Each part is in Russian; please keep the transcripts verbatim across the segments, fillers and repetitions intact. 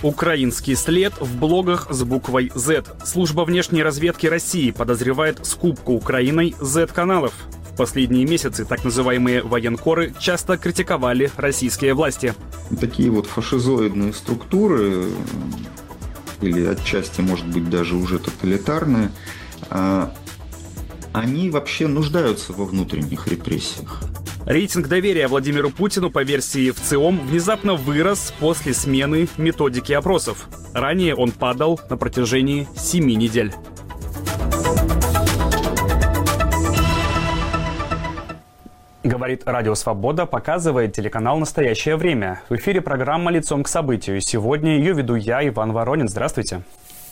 Украинский след в блогах с буквой Z. Служба внешней разведки России подозревает скупку Украиной Z-каналов. В последние месяцы так называемые военкоры часто критиковали российские власти. Такие вот фашизоидные структуры, или отчасти, может быть, даже уже тоталитарные, они вообще нуждаются во внутренних репрессиях. Рейтинг доверия Владимиру Путину по версии ВЦИОМ внезапно вырос после смены методики опросов. Ранее он падал на протяжении семи недель. Говорит Радио Свобода, показывает телеканал «Настоящее время». В эфире программа «Лицом к событию». Сегодня ее веду я, Иван Воронин. Здравствуйте.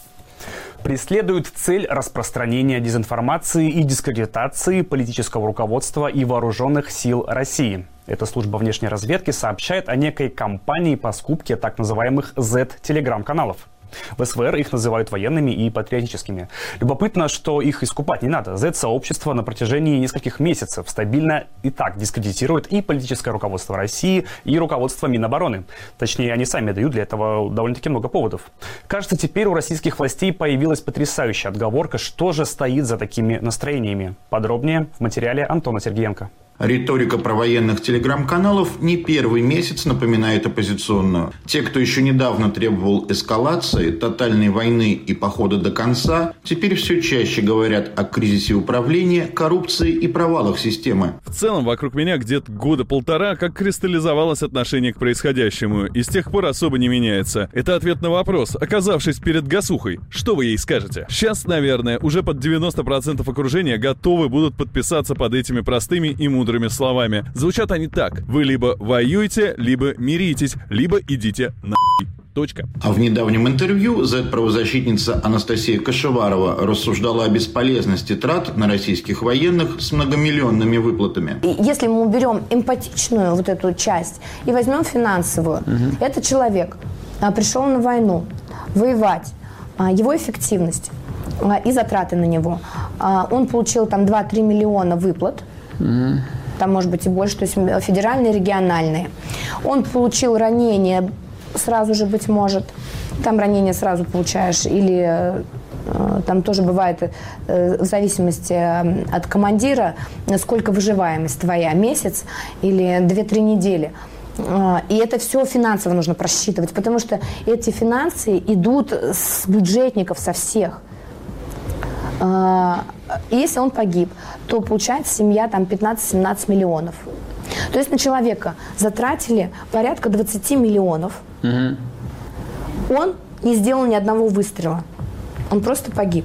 Преследует цель распространения дезинформации и дискредитации политического руководства и вооруженных сил России. Эта служба внешней разведки сообщает о некой кампании по скупке так называемых Z-телеграм-каналов. В СВР их называют военными и патриотическими. Любопытно, что их искупать не надо. Z-сообщество на протяжении нескольких месяцев стабильно и так дискредитирует и политическое руководство России, и руководство Минобороны. Точнее, они сами дают для этого довольно-таки много поводов. Кажется, теперь у российских властей появилась потрясающая отговорка, что же стоит за такими настроениями. Подробнее в материале Антона Сергеенко. Риторика провоенных телеграм-каналов не первый месяц напоминает оппозиционную. Те, кто еще недавно требовал эскалации, тотальной войны и похода до конца, теперь все чаще говорят о кризисе управления, коррупции и провалах системы. В целом, вокруг меня где-то года полтора как кристаллизовалось отношение к происходящему, и с тех пор особо не меняется. Это ответ на вопрос, оказавшись перед гасухой, что вы ей скажете? Сейчас, наверное, уже под девяносто процентов окружения готовы будут подписаться под этими простыми и мудрыми словами. Звучат они так: вы либо воюете, либо миритесь, либо идите нахуй. Точка. А в недавнем интервью зет-правозащитница Анастасия Кашеварова рассуждала о бесполезности трат на российских военных с многомиллионными выплатами. Если мы уберем эмпатичную вот эту часть и возьмем финансовую, угу. Этот человек а, пришел на войну воевать, а, его эффективность а, и затраты на него. А, он получил там два-три миллиона выплат. Угу. Там может быть и больше, то есть федеральные, региональные. Он получил ранение сразу же, быть может. Там ранение сразу получаешь. Или э, там тоже бывает, э, в зависимости от командира, сколько выживаемость твоя, месяц или две-три недели. И это все финансово нужно просчитывать, потому что эти финансы идут с бюджетников, со всех. И если он погиб, то получается семья там пятнадцать-семнадцать миллионов. То есть на человека затратили порядка двадцать миллионов. Угу. Он не сделал ни одного выстрела. Он просто погиб.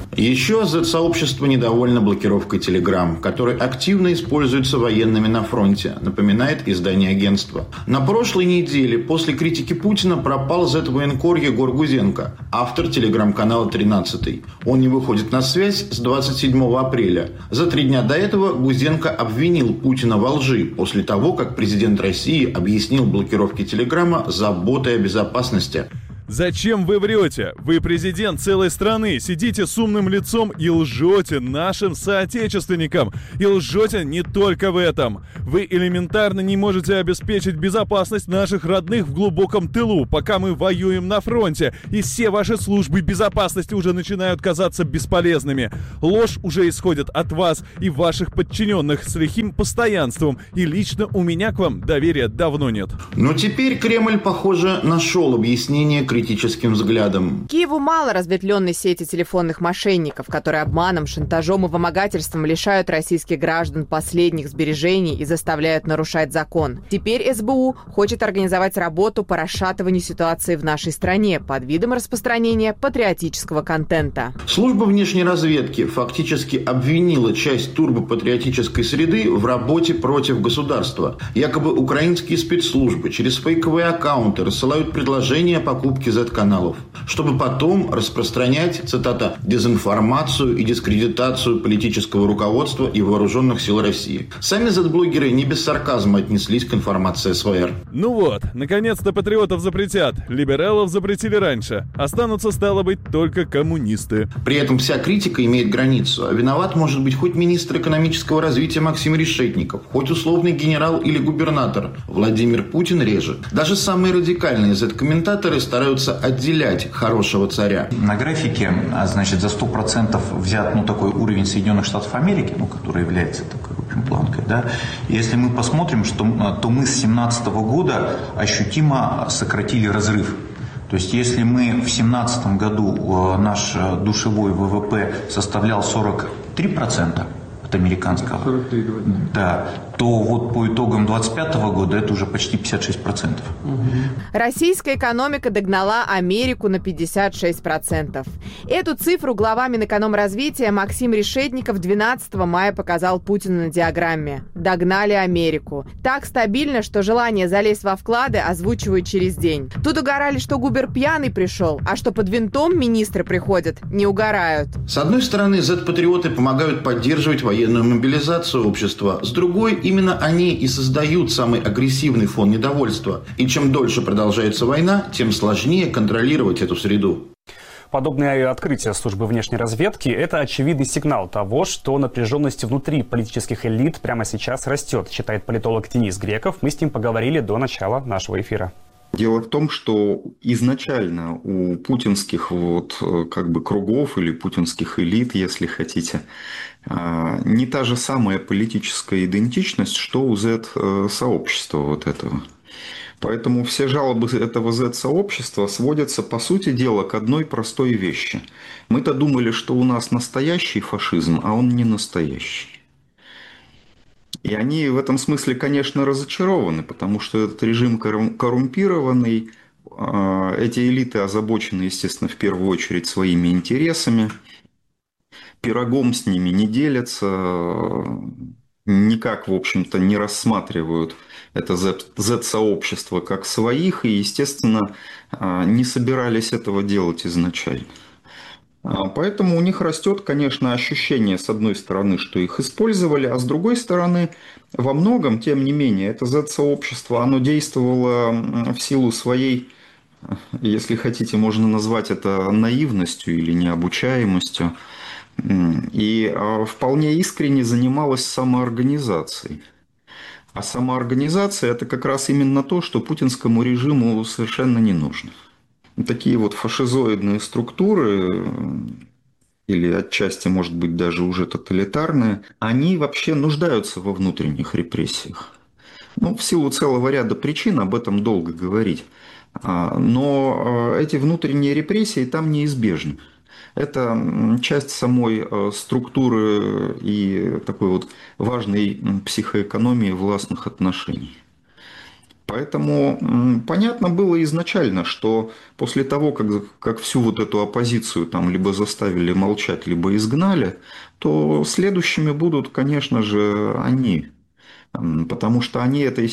Еще зет-сообщество недовольно блокировкой Telegram, который активно используется военными на фронте, напоминает издание агентства. На прошлой неделе после критики Путина пропал зет-военкор Егор Гузенко, автор телеграм-канала тринадцатый. Он не выходит на связь с двадцать седьмого апреля. За три дня до этого Гузенко обвинил Путина во лжи после того, как президент России объяснил блокировке Телеграма заботой о безопасности. Зачем вы врете? Вы президент целой страны, сидите с умным лицом и лжете нашим соотечественникам. И лжете не только в этом. Вы элементарно не можете обеспечить безопасность наших родных в глубоком тылу, пока мы воюем на фронте. И все ваши службы безопасности уже начинают казаться бесполезными. Ложь уже исходит от вас и ваших подчиненных с лихим постоянством. И лично у меня к вам доверия давно нет. Но теперь Кремль, похоже, нашел объяснение критическим взглядом. Киеву мало разветвленной сети телефонных мошенников, которые обманом, шантажом и вымогательством лишают российских граждан последних сбережений и заставляют нарушать закон. Теперь эс бэ у хочет организовать работу по расшатыванию ситуации в нашей стране под видом распространения патриотического контента. Служба внешней разведки фактически обвинила часть турбопатриотической среды в работе против государства. Якобы украинские спецслужбы через фейковые аккаунты рассылают предложения о покупке зет-каналов, чтобы потом распространять, цитата, «дезинформацию и дискредитацию политического руководства и вооруженных сил России». Сами зет-блогеры не без сарказма отнеслись к информации эс вэ эр. Ну вот, наконец-то патриотов запретят. Либералов запретили раньше. Останутся, стало быть, только коммунисты. При этом вся критика имеет границу. А виноват может быть хоть министр экономического развития Максим Решетников, хоть условный генерал или губернатор. Владимир Путин реже. Даже самые радикальные зет-комментаторы стараются пытаются отделять хорошего царя. На графике, значит, за сто процентов взят, ну, такой уровень Соединенных Штатов Америки, ну, который является такой, в общем, планкой, да. Если мы посмотрим, что, то мы с две тысячи семнадцатого года ощутимо сократили разрыв. То есть, если мы в две тысячи семнадцатом году наш душевой ВВП составлял сорок три процента от американского, сорок три, да, то вот по итогам двадцать пятого года это уже почти пятьдесят шесть процентов. Российская экономика догнала Америку на пятьдесят шесть процентов. Эту цифру глава Минэкономразвития Максим Решетников двенадцатого мая показал Путину на диаграмме. Догнали Америку. Так стабильно, что желание залезть во вклады озвучивают через день. Тут угорали, что Губер пьяный пришел, а что под винтом министры приходят, не угорают. С одной стороны, зет-патриоты помогают поддерживать военную мобилизацию общества. С другой, именно они и создают самый агрессивный фон недовольства. И чем дольше продолжается война, тем сложнее контролировать эту среду. Подобное открытие службы внешней разведки – это очевидный сигнал того, что напряженность внутри политических элит прямо сейчас растет, считает политолог Денис Греков. Мы с ним поговорили до начала нашего эфира. Дело в том, что изначально у путинских вот как бы кругов или путинских элит, если хотите, не та же самая политическая идентичность, что у зет-сообщества вот этого. Поэтому все жалобы этого зет-сообщества сводятся, по сути дела, к одной простой вещи. Мы-то думали, что у нас настоящий фашизм, а он не настоящий. И они в этом смысле, конечно, разочарованы, потому что этот режим коррумпированный, эти элиты озабочены, естественно, в первую очередь своими интересами, пирогом с ними не делятся, никак, в общем-то, не рассматривают это зет-сообщество как своих и, естественно, не собирались этого делать изначально. Поэтому у них растет, конечно, ощущение, с одной стороны, что их использовали, а с другой стороны, во многом, тем не менее, это зет-сообщество, оно действовало в силу своей, если хотите, можно назвать это наивностью или необучаемостью, и вполне искренне занималось самоорганизацией. А самоорганизация – это как раз именно то, что путинскому режиму совершенно не нужно. Такие вот фашизоидные структуры, или отчасти, может быть, даже уже тоталитарные, они вообще нуждаются во внутренних репрессиях. Ну, в силу целого ряда причин, об этом долго говорить. Но эти внутренние репрессии там неизбежны. Это часть самой структуры и такой вот важной психоэкономии властных отношений. Поэтому понятно было изначально, что после того, как, как всю вот эту оппозицию там либо заставили молчать, либо изгнали, то следующими будут, конечно же, они. Потому что они этой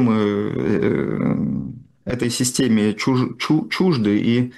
системы, этой системе чуж, чу, чужды, и,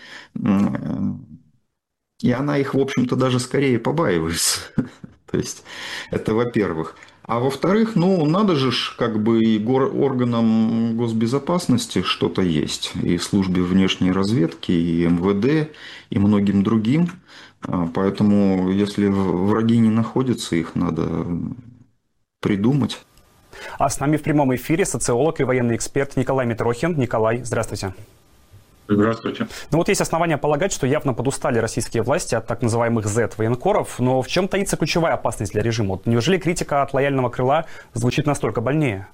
и она их, в общем-то, даже скорее побаивается. То есть, это во-первых. А во-вторых, ну, надо же как бы и органам госбезопасности что-то есть. И службе внешней разведки, и эм вэ дэ, и многим другим. Поэтому, если враги не находятся, их надо придумать. А с нами в прямом эфире социолог и военный эксперт Николай Митрохин. Николай, здравствуйте. Здравствуйте. Ну вот есть основания полагать, что явно подустали российские власти от так называемых зет-военкоров, но в чем таится ключевая опасность для режима? Вот неужели критика от лояльного крыла звучит настолько больнее?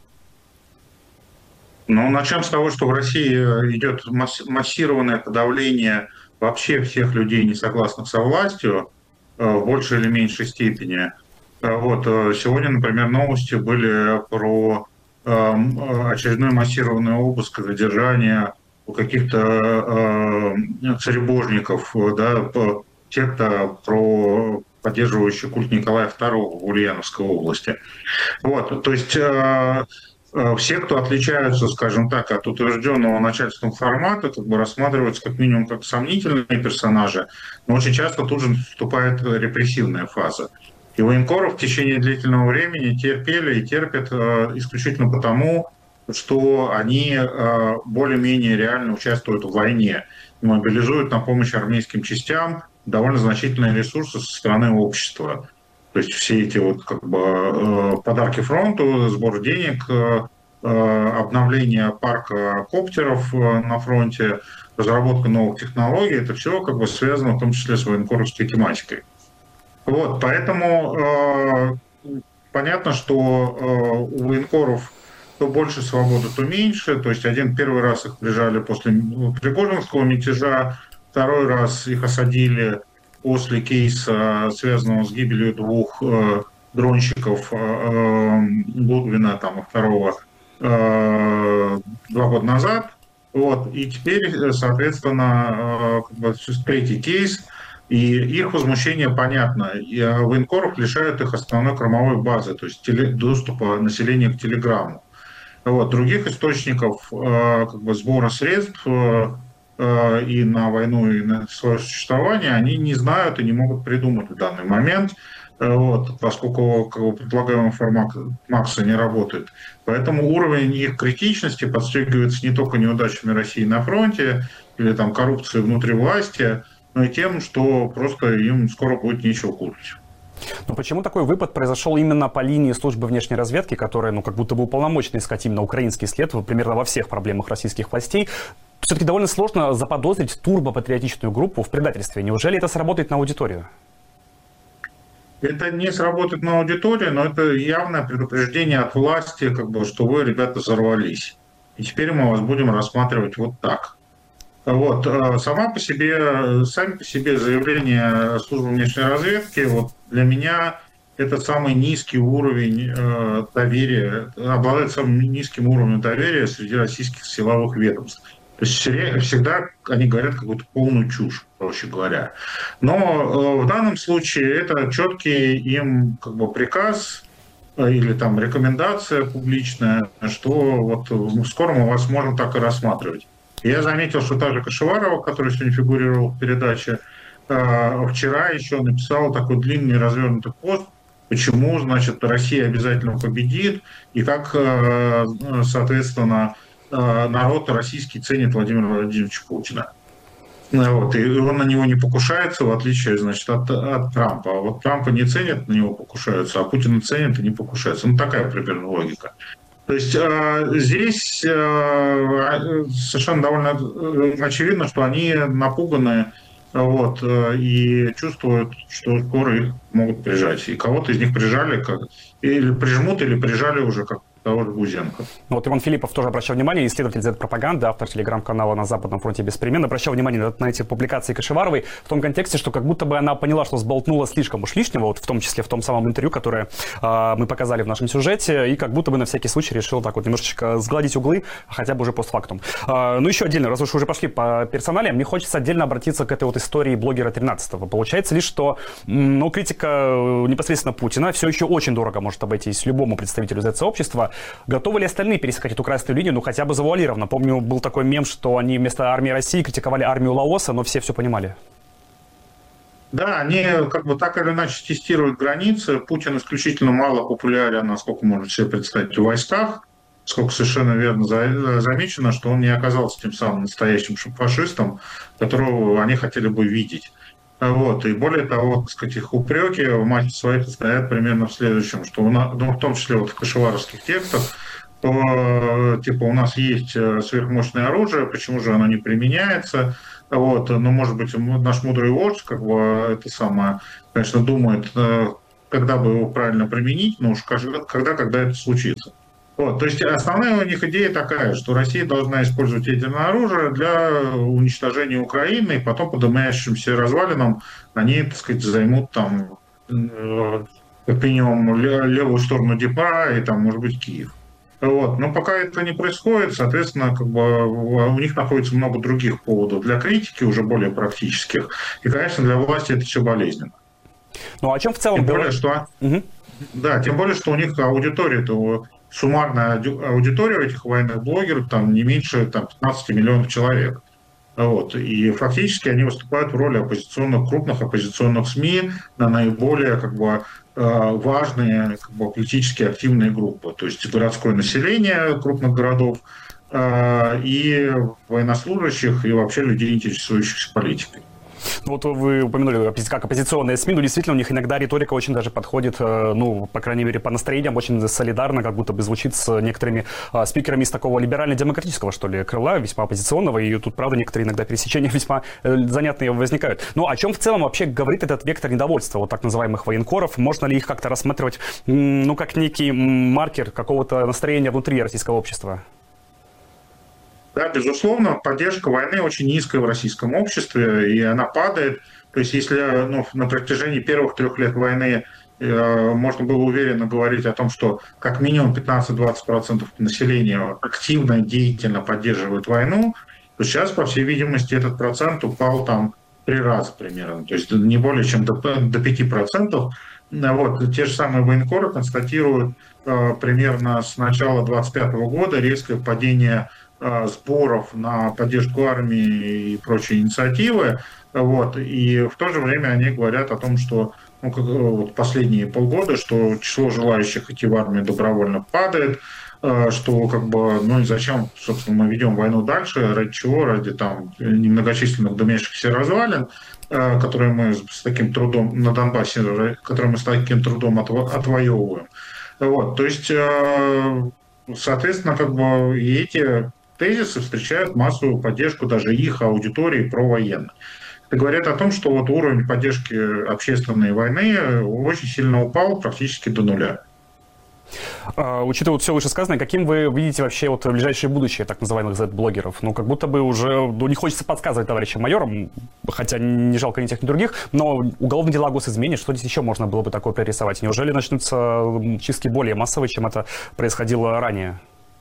Ну, начнем с того, что в России идет массированное подавление вообще всех людей, не согласных со властью, в большей или меньшей степени. Вот. Сегодня, например, новости были про очередной массированный обыск, задержание у каких-то э, царебожников, да, те-то про поддерживающий культ Николая второго в Ульяновской области. Вот, то есть э, э, все, кто отличаются, скажем так, от утвержденного начальством формата, как бы рассматриваются как минимум как сомнительные персонажи, но очень часто тут же вступает репрессивная фаза. И военкоров в течение длительного времени терпели и терпят э, исключительно потому, что они э, более-менее реально участвуют в войне и мобилизуют на помощь армейским частям довольно значительные ресурсы со стороны общества. То есть все эти вот как бы э, подарки фронту, сбор денег, э, обновление парка коптеров на фронте, разработка новых технологий, это все как бы связано в том числе с военкоровской тематикой. Вот, поэтому э, понятно, что э, у военкоров то больше свободы, то меньше. То есть один первый раз их прижали после Пригожинского мятежа, второй раз их осадили после кейса, связанного с гибелью двух э, дронщиков э, Гудвина там, второго э, два года назад. Вот. И теперь, соответственно, как бы, третий кейс, и их возмущение понятно. И военкоров лишают их основной кормовой базы, то есть теле, доступа населения к телеграмму. Вот. Других источников как бы, сбора средств и на войну, и на свое существование они не знают и не могут придумать в данный момент. Вот, поскольку как бы, предлагаемый формат Макса не работает. Поэтому уровень их критичности подстегивается не только неудачами России на фронте или там, коррупцией внутри власти, но и тем, что просто им скоро будет нечего кушать. Но почему такой выпад произошел именно по линии службы внешней разведки, которая ну, как будто бы уполномочена искать именно украинский след примерно во всех проблемах российских властей? Все-таки довольно сложно заподозрить турбопатриотичную группу в предательстве. Неужели это сработает на аудиторию? Это не сработает на аудиторию, но это явное предупреждение от власти, как бы, что вы, ребята, взорвались. И теперь мы вас будем рассматривать вот так. Вот. Сама по себе, сами по себе заявления службы внешней разведки, вот для меня это самый низкий уровень э, доверия, обладает самым низким уровнем доверия среди российских силовых ведомств. То есть всегда они говорят какую-то полную чушь, проще говоря. Но э, в данном случае это четкий им как бы приказ э, или там рекомендация публичная, что вот скоро мы вас можем так и рассматривать. Я заметил, что та же Кашеварова, которая сегодня фигурировала в передаче, э, вчера еще написала такой длинный развернутый пост, почему, значит, Россия обязательно победит и как, э, соответственно, народ российский ценит Владимира Владимировича Путина. Вот, и он на него не покушается, в отличие, значит, от, от Трампа. А вот Трампа не ценят, на него покушаются, а Путина ценят и не покушаются. Ну, такая примерно логика. То есть э, здесь э, совершенно довольно очевидно, что они напуганы вот, э, и чувствуют, что скоро их могут прижать. И кого-то из них прижали, как, или прижмут, или прижали уже как того же Гузенко. Вот Иван Филиппов тоже обращал внимание, исследователь зет-пропаганды, автор телеграм-канала «На Западном фронте без перемен», обращал внимание на, на эти публикации Кашеваровой в том контексте, что как будто бы она поняла, что сболтнула слишком уж лишнего, вот в том числе в том самом интервью, которое э, мы показали в нашем сюжете, и как будто бы на всякий случай решил так вот немножечко сгладить углы, хотя бы уже постфактум. Э, ну еще отдельно, раз уж уже пошли по персоналиям, мне хочется отдельно обратиться к этой вот истории блогера тринадцатого. Получается ли, что ну, критика непосредственно Путина все еще очень дорого может обойтись любому представителю зет-сообщества. Готовы ли остальные пересекать эту красную линию, ну хотя бы завуалированно? Помню, был такой мем, что они вместо армии России критиковали армию Лаоса, но все все понимали. Да, они как бы так или иначе тестируют границы. Путин исключительно мало популярен, насколько можно себе представить, в войсках. Сколько совершенно верно замечено, что он не оказался тем самым настоящим фашистом, которого они хотели бы видеть. Вот. И более того, так сказать, их упреки в массе своей состоят примерно в следующем, что у нас, ну, в том числе вот в кашеваровских текстах, то, типа, у нас есть сверхмощное оружие, почему же оно не применяется? Вот. Ну, может быть, наш мудрый вождь, как бы, это самое, конечно, думает, когда бы его правильно применить, но уж когда, когда это случится. Вот, то есть основная у них идея такая, что Россия должна использовать ядерное оружие для уничтожения Украины, и потом по дымящимся развалинам они, так сказать, займут там как минимум левую сторону Днепра и там, может быть, Киев. Вот. Но пока это не происходит, соответственно, как бы у них находится много других поводов для критики, уже более практических. И, конечно, для власти это все болезненно. Ну, о чем в целом... Тем более, что... Угу. Да, тем более, что у них аудитория-то... Суммарная аудитория этих военных блогеров там не меньше там, пятнадцать миллионов человек. Вот. И фактически они выступают в роли оппозиционных, крупных оппозиционных СМИ на наиболее как бы, важные как бы, политически активные группы. То есть городское население крупных городов и военнослужащих, и вообще людей, интересующихся политикой. Вот вы упомянули, как оппозиционные СМИ, ну, действительно, у них иногда риторика очень даже подходит, ну, по крайней мере, по настроениям, очень солидарно, как будто бы звучит с некоторыми спикерами из такого либерально-демократического, что ли, крыла, весьма оппозиционного, и тут, правда, некоторые иногда пересечения весьма занятные возникают. Ну, о чем в целом вообще говорит этот вектор недовольства вот так называемых военкоров? Можно ли их как-то рассматривать, ну, как некий маркер какого-то настроения внутри российского общества? Да, безусловно, поддержка войны очень низкая в российском обществе, и она падает. То есть если ну, на протяжении первых трех лет войны э, можно было уверенно говорить о том, что как минимум пятнадцать-двадцать процентов населения активно, деятельно поддерживает войну, то сейчас, по всей видимости, этот процент упал там три раза примерно, то есть не более чем до, до пяти процентов. Вот, те же самые военкоры констатируют э, примерно с начала двадцать пятого года резкое падение сборов на поддержку армии и прочие инициативы. Вот. И в то же время они говорят о том, что ну, как, вот последние полгода, что число желающих идти в армию добровольно падает, что как бы, ну и зачем, собственно, мы ведем войну дальше, ради чего, ради там немногочисленных дымящихся развалин, которые мы с таким трудом на Донбассе, которые мы с таким трудом отвоевываем. Вот. То есть, соответственно, как бы и эти тезисы встречают массовую поддержку даже их аудитории провоенной. Это говорит о том, что вот уровень поддержки общественной войны очень сильно упал, практически до нуля. А, учитывая вот все вышесказанное, каким вы видите вообще вот ближайшее будущее так называемых зет-блогеров? Ну, как будто бы уже, ну, не хочется подсказывать товарищам майорам, хотя не жалко ни тех, ни других, но уголовные дела госизмене, что здесь еще можно было бы такое прорисовать? Неужели начнутся чистки более массовые, чем это происходило ранее?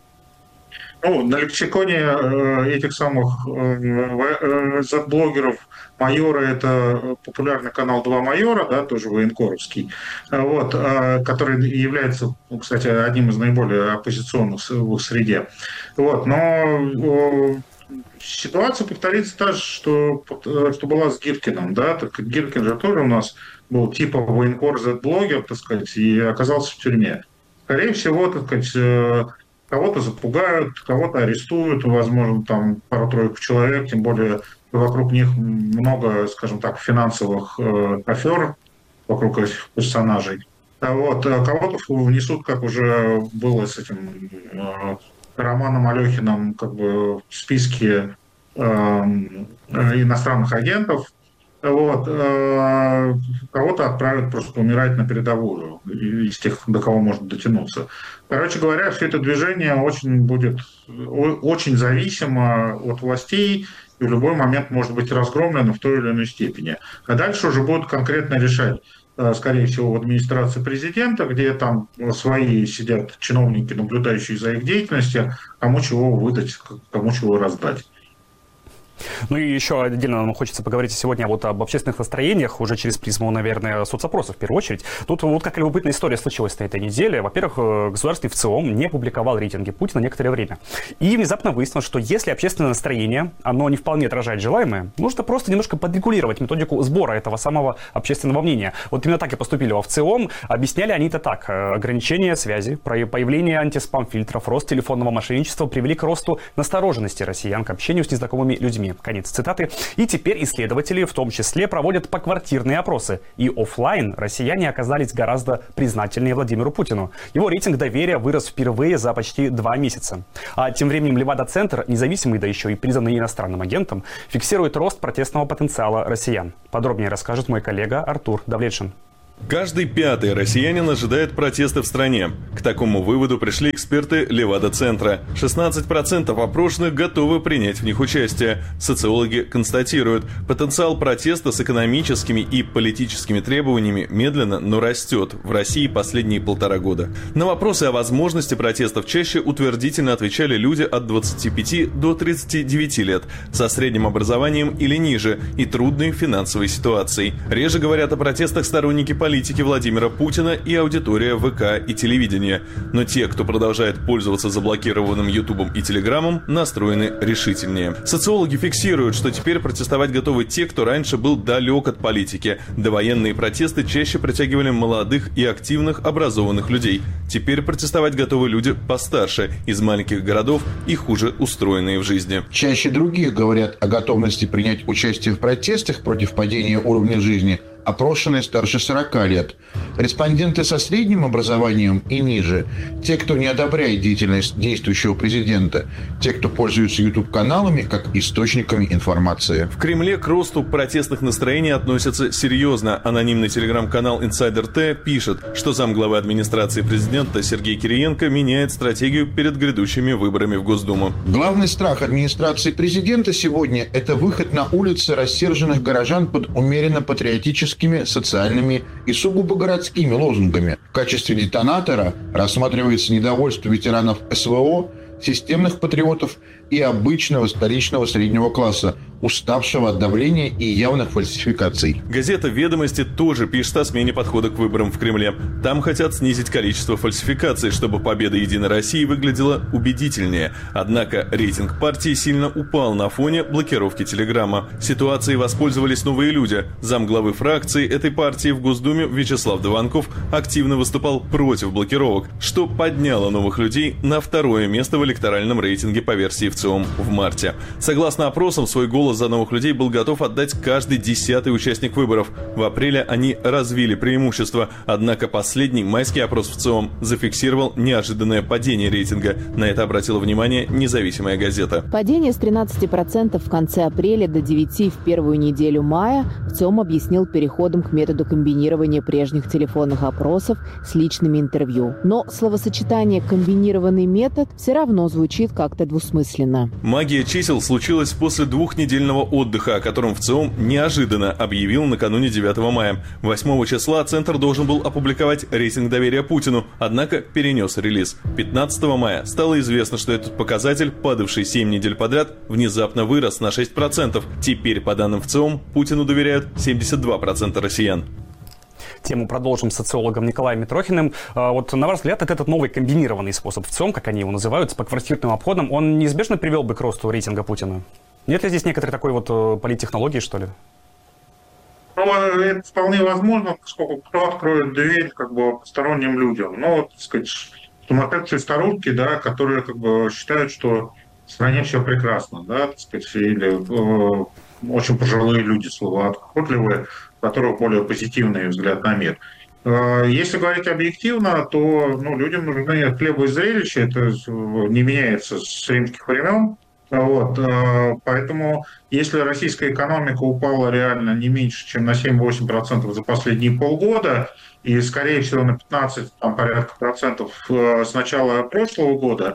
Ну, на лексиконе этих самых зет-блогеров майоры — это популярный канал «Два майора», да, тоже военкоровский, вот, который является, кстати, одним из наиболее оппозиционных в их среде. Вот, но ситуация повторится та же, что, что была с Гиркиным. Да? Так, Гиркин же тоже у нас был типа военкор зет-блогер, так сказать, и оказался в тюрьме. Скорее всего, так сказать, кого-то запугают, кого-то арестуют, возможно, там пару-тройку человек, тем более вокруг них много, скажем так, финансовых э, афер вокруг этих персонажей. А вот, а кого-то внесут, как уже было с этим э, Романом Алехиным, как бы в списке э, иностранных агентов. Вот, э, кого-то отправят просто умирать на передовую из тех, до кого может дотянуться. Короче говоря, все это движение очень будет очень зависимо от властей и в любой момент может быть разгромлено в той или иной степени. А дальше уже будут конкретно решать, скорее всего, в администрации президента, где там свои сидят чиновники, наблюдающие за их деятельностью, кому чего выдать, кому чего раздать. Ну и еще отдельно нам хочется поговорить сегодня вот об общественных настроениях, уже через призму, наверное, соцопросов в первую очередь. Тут вот как любопытная история случилась на этой неделе. Во-первых, государственный ВЦИОМ не публиковал рейтинги Путина некоторое время. И внезапно выяснилось, что если общественное настроение, оно не вполне отражает желаемое, нужно просто немножко подрегулировать методику сбора этого самого общественного мнения. Вот именно так и поступили во ВЦИОМ. Объясняли они это так. Ограничение связи, появление антиспам-фильтров, рост телефонного мошенничества привели к росту настороженности россиян к общению с незнакомыми людьми. Конец цитаты. И теперь исследователи в том числе проводят поквартирные опросы. И офлайн россияне оказались гораздо признательнее Владимиру Путину. Его рейтинг доверия вырос впервые за почти два месяца. А тем временем Левада-центр, независимый, да еще и признанный иностранным агентом, фиксирует рост протестного потенциала россиян. Подробнее расскажет мой коллега Артур Давлетшин. Каждый пятый россиянин ожидает протесты в стране. К такому выводу пришли эксперты Левада-центра. шестнадцать процентов опрошенных готовы принять в них участие. Социологи констатируют, потенциал протеста с экономическими и политическими требованиями медленно, но растет в России последние полтора года. На вопросы о возможности протестов чаще утвердительно отвечали люди от двадцати пяти до тридцати девяти лет, со средним образованием или ниже и трудной финансовой ситуацией. Реже говорят о протестах сторонники политики. политики Владимира Путина и аудитория ВК и телевидения. Но те, кто продолжает пользоваться заблокированным Ютубом и Телеграмом, настроены решительнее. Социологи фиксируют, что теперь протестовать готовы те, кто раньше был далек от политики. Довоенные протесты чаще притягивали молодых и активных образованных людей. Теперь протестовать готовы люди постарше, из маленьких городов и хуже устроенные в жизни. Чаще других говорят о готовности принять участие в протестах против падения уровня жизни опрошенные старше сорока лет. Респонденты со средним образованием и ниже, те, кто не одобряет деятельность действующего президента, те, кто пользуются YouTube-каналами как источниками информации. В Кремле к росту протестных настроений относятся серьезно. Анонимный телеграм-канал Insider T пишет, что замглавы администрации президента Сергей Кириенко меняет стратегию перед грядущими выборами в Госдуму. Главный страх администрации президента сегодня – это выход на улицы рассерженных горожан под умеренно патриотическими, социальными и сугубо городскими лозунгами. В качестве детонатора рассматривается недовольство ветеранов СВО, системных патриотов и обычного столичного среднего класса, уставшего от давления и явных фальсификаций. Газета «Ведомости» тоже пишет о смене подхода к выборам в Кремле. Там хотят снизить количество фальсификаций, чтобы победа «Единой России» выглядела убедительнее. Однако рейтинг партии сильно упал на фоне блокировки Телеграма. Ситуацией воспользовались новые люди. Замглавы фракции этой партии в Госдуме Вячеслав Дованков активно выступал против блокировок, что подняло новых людей на второе место в электоральном рейтинге по версии ВЦИОМ в марте. Согласно опросам, свой голос за новых людей был готов отдать каждый десятый участник выборов. В апреле они развили преимущество, однако последний майский опрос ВЦИОМ зафиксировал неожиданное падение рейтинга. На это обратила внимание независимая газета. Падение с тринадцати процентов в конце апреля до девяти процентов в первую неделю мая ВЦИОМ объяснил переходом к методу комбинирования прежних телефонных опросов с личными интервью. Но словосочетание «комбинированный метод» все равно звучит как-то двусмысленно. Магия чисел случилась после двух недель отдыха, о котором ВЦИОМ неожиданно объявил накануне девятого мая. восьмого числа Центр должен был опубликовать рейтинг доверия Путину, однако перенес релиз. пятнадцатого мая стало известно, что этот показатель, падавший семь недель подряд, внезапно вырос на шесть процентов. Теперь, по данным ВЦИОМ, Путину доверяют семьдесят два процента россиян. Тему продолжим с социологом Николаем Митрохиным. Вот, на ваш взгляд, этот новый комбинированный способ ВЦИОМ, как они его называют, с поквартирным обходом, он неизбежно привел бы к росту рейтинга Путина? Нет ли здесь некоторой такой вот политтехнологии, что ли? Ну, это вполне возможно, поскольку кто откроет дверь как бы посторонним людям. Ну, вот, так сказать, сумасшедшие старушки, да, которые как бы считают, что в стране все прекрасно, да, так сказать, или э, очень пожилые люди, словоохотливые, у которых более позитивный взгляд на мир. Э, если говорить объективно, то ну, людям нужны хлеба и зрелища, это не меняется с римских времен. Вот, поэтому, если российская экономика упала реально не меньше, чем на семь-восемь процентов за последние полгода, и, скорее всего, на пятнадцать там, порядка процентов с начала прошлого года,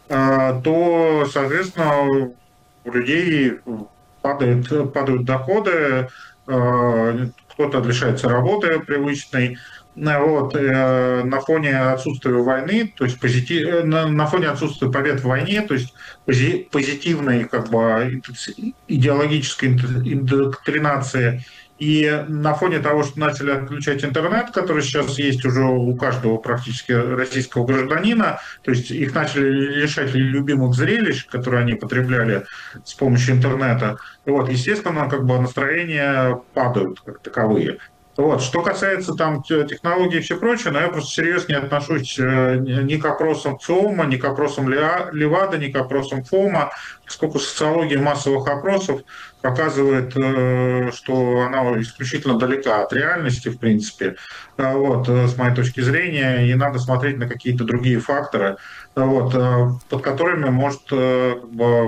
то, соответственно, у людей падают, падают доходы, кто-то лишается работы привычной. Вот, э, на фоне отсутствия войны, то есть позитив, на, на фоне отсутствия побед в войне, то есть пози, позитивной как бы, идеологической индоктринации, и на фоне того, что начали отключать интернет, который сейчас есть уже у каждого практически российского гражданина, то есть их начали лишать любимых зрелищ, которые они потребляли с помощью интернета, вот, естественно, как бы настроения падают как таковые. Вот. Что касается там технологий и все прочее, но я просто серьезно не отношусь ни к опросам ЦИОМа, ни к опросам Левада, ни к опросам ФОМа, поскольку социология массовых опросов показывает, что она исключительно далека от реальности, в принципе, вот, с моей точки зрения, и надо смотреть на какие-то другие факторы, вот, под которыми может как бы,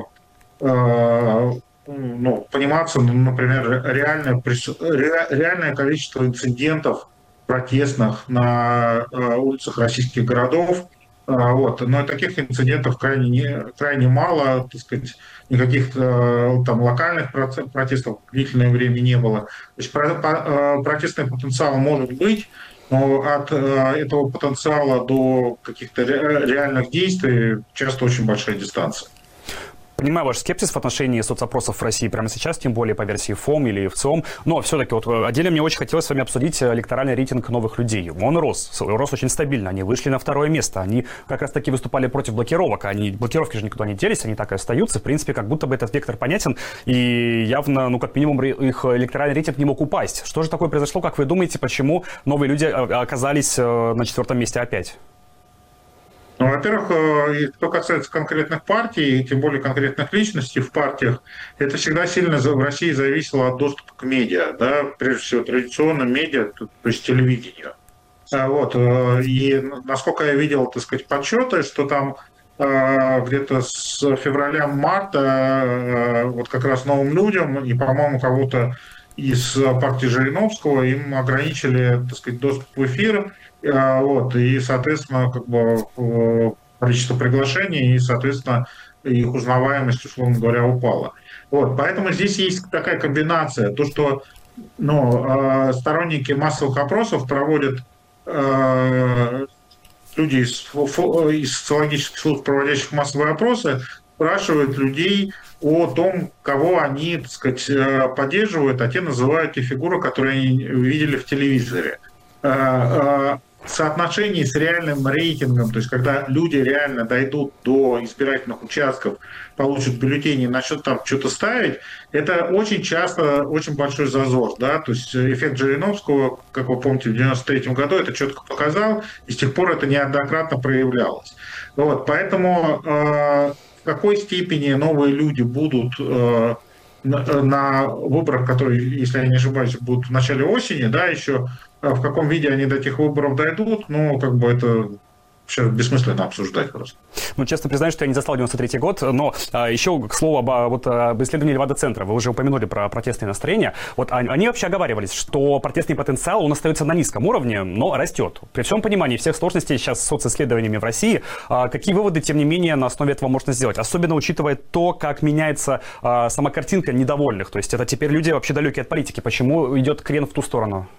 ну, пониматься, например, реальное, реальное количество инцидентов протестных на улицах российских городов. Вот. Но таких инцидентов крайне, не, крайне мало, так сказать, никаких там локальных протестов длительное время не было. То есть протестный потенциал может быть, но от этого потенциала до каких-то реальных действий часто очень большая дистанция. Понимаю ваш скепсис в отношении соцопросов в России прямо сейчас, тем более по версии ФОМ или ВЦИОМ, но все-таки вот отдельно мне очень хотелось с вами обсудить электоральный рейтинг новых людей. Он рос, рос очень стабильно, они вышли на второе место, они как раз таки выступали против блокировок, они, блокировки же никуда не делись, они так и остаются, в принципе, как будто бы этот вектор понятен, и явно, ну, как минимум, их электоральный рейтинг не мог упасть. Что же такое произошло, как вы думаете, почему новые люди оказались на четвертом месте опять? Ну, во-первых, что касается конкретных партий, тем более конкретных личностей в партиях, это всегда сильно в России зависело от доступа к медиа, да, прежде всего традиционным медиа, то есть телевидению. Вот. И насколько я видел, так сказать, подсчеты, что там где-то с февраля-марта вот как раз новым людям и, по-моему, кого-то из партии Жириновского им ограничили, так сказать, доступ в эфир. Вот, и, соответственно, как бы количество приглашений и, соответственно, их узнаваемость, условно говоря, упала. Вот, поэтому здесь есть такая комбинация. То, что ну, сторонники массовых опросов проводят э, люди из, из социологических служб, проводящих массовые опросы, спрашивают людей о том, кого они, так сказать, поддерживают, а те называют те фигуры, которые они видели в телевизоре. Соотношении с реальным рейтингом, то есть когда люди реально дойдут до избирательных участков, получат бюллетени и начнут там что-то ставить, это очень часто очень большой зазор. Да? То есть эффект Жириновского, как вы помните, в девяносто третьем году это четко показал, и с тех пор это неоднократно проявлялось. Вот, поэтому э, в какой степени новые люди будут э, на, на выборах, которые, если я не ошибаюсь, будут в начале осени, да, еще в каком виде они до этих выборов дойдут, ну, как бы это сейчас бессмысленно обсуждать просто. Ну, честно признаюсь, что я не застал девяносто третий год, но а, еще, к слову, об, вот, об исследовании Левада-центра. Вы уже упомянули про протестные настроения. Вот они, они вообще оговаривались, что протестный потенциал, он остается на низком уровне, но растет. При всем понимании всех сложностей сейчас с социсследованиями в России, а, какие выводы, тем не менее, на основе этого можно сделать? Особенно учитывая то, как меняется а, сама картинка недовольных. То есть это теперь люди вообще далекие от политики. Почему идет крен в ту сторону?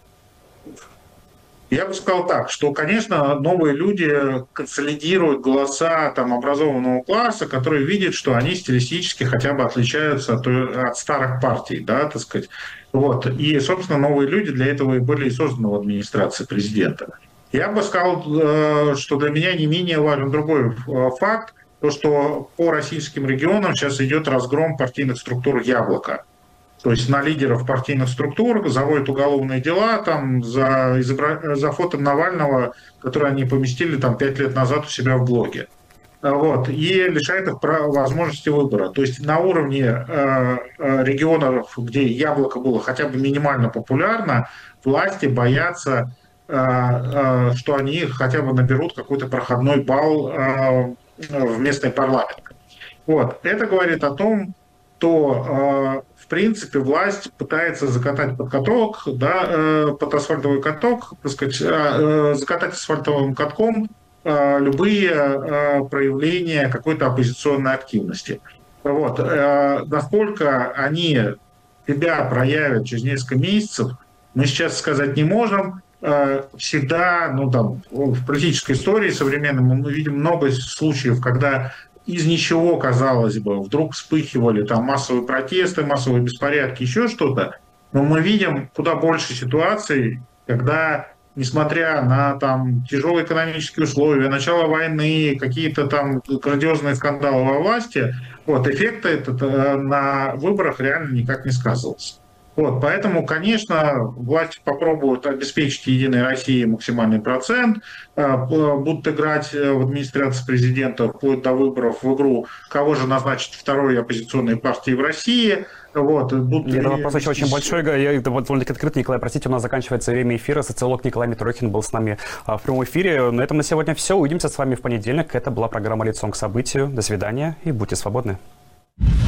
Я бы сказал так, что, конечно, новые люди консолидируют голоса там, образованного класса, который видит, что они стилистически хотя бы отличаются от, от старых партий, да, так сказать. Вот. И, собственно, новые люди для этого и были созданы в администрации президента. Я бы сказал, что для меня не менее важен другой факт, то, что по российским регионам сейчас идет разгром партийных структур «Яблоко». То есть на лидеров партийных структур заводят уголовные дела там, за, изобра... за фото Навального, которое они поместили там, пять лет назад у себя в блоге. Вот, и лишает их права, возможности выбора. То есть на уровне э, регионов, где «Яблоко» было хотя бы минимально популярно, власти боятся, э, э, что они хотя бы наберут какой-то проходной балл э, в местный парламент. Вот. Это говорит о том, что... Э, в принципе, власть пытается закатать под каток, да, под асфальтовый каток, так сказать, закатать асфальтовым катком любые проявления какой-то оппозиционной активности. Вот. Насколько они себя проявят через несколько месяцев, мы сейчас сказать не можем. Всегда, ну, там, в политической истории современной мы видим много случаев, когда из ничего, казалось бы, вдруг вспыхивали там массовые протесты, массовые беспорядки, еще что-то. Но мы видим куда больше ситуаций, когда, несмотря на там тяжелые экономические условия, начало войны, какие-то там грандиозные скандалы во власти, вот, эффекта этот на выборах реально никак не сказывался. Вот, поэтому, конечно, власти попробуют обеспечить Единой России максимальный процент, будут играть в администрации президента вплоть до выборов в игру, кого же назначить второй оппозиционной партии в России. Вот, будут... Это вопрос еще очень большой. Я довольно-таки открыт, Николай, простите, у нас заканчивается время эфира. Социолог Николай Митрохин был с нами в прямом эфире. На этом на сегодня все. Увидимся с вами в понедельник. Это была программа «Лицом к событию». До свидания и будьте свободны.